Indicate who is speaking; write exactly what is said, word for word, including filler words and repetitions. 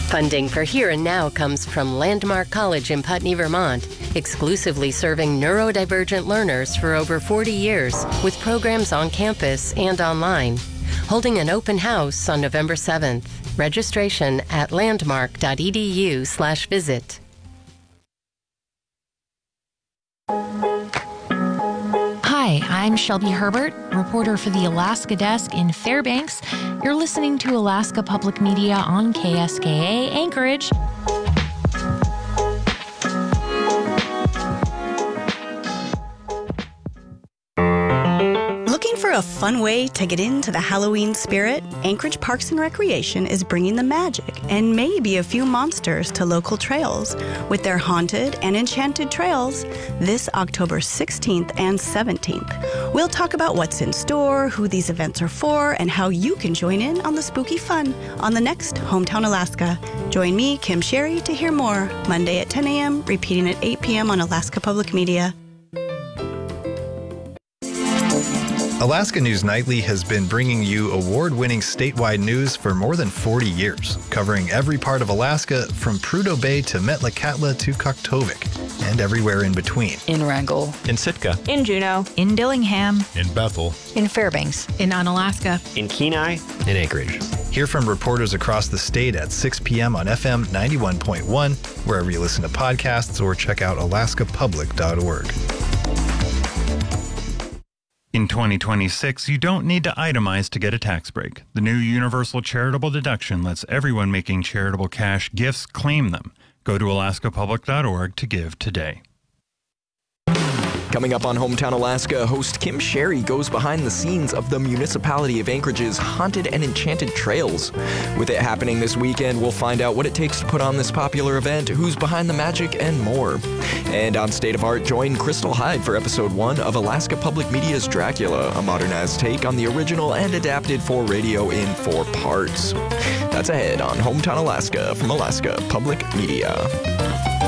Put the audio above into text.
Speaker 1: Funding for Here and Now comes from Landmark College in Putney, Vermont, exclusively serving neurodivergent learners for over forty years with programs on campus and online. Holding an open house on November seventh. Registration at landmark.edu slash visit.
Speaker 2: Hi, I'm Shelby Herbert, reporter for the Alaska Desk in Fairbanks. You're listening to Alaska Public Media on K S K A Anchorage.
Speaker 3: Looking for a fun way to get into the Halloween spirit? Anchorage Parks and Recreation is bringing the magic and maybe a few monsters to local trails with their Haunted and Enchanted Trails this October sixteenth and seventeenth. We'll talk about what's in store, who these events are for, and how you can join in on the spooky fun on the next Hometown Alaska. Join me, Kim Sherry, to hear more Monday at ten a.m., repeating at eight p.m. on Alaska Public Media.
Speaker 4: Alaska News Nightly has been bringing you award-winning statewide news for more than forty years, covering every part of Alaska from Prudhoe Bay to Metlakatla to Kaktovik, and everywhere in between.
Speaker 5: In Wrangell.
Speaker 6: In Sitka.
Speaker 5: In Juneau.
Speaker 2: In Dillingham.
Speaker 7: In Bethel.
Speaker 5: In Fairbanks.
Speaker 2: In Unalaska.
Speaker 6: In Kenai.
Speaker 8: In Anchorage.
Speaker 4: Hear from reporters across the state at six p.m. on F M ninety-one point one, wherever you listen to podcasts, or check out alaska public dot org.
Speaker 9: In twenty twenty-six, you don't need to itemize to get a tax break. The new Universal Charitable Deduction lets everyone making charitable cash gifts claim them. Go to alaska public dot org to give today.
Speaker 10: Coming up on Hometown Alaska, host Kim Sherry goes behind the scenes of the municipality of Anchorage's Haunted and Enchanted Trails. With it happening this weekend, we'll find out what it takes to put on this popular event, who's behind the magic, and more. And on State of Art, join Crystal Hyde for episode one of Alaska Public Media's Dracula, a modernized take on the original and adapted for radio in four parts. That's ahead on Hometown Alaska from Alaska Public Media.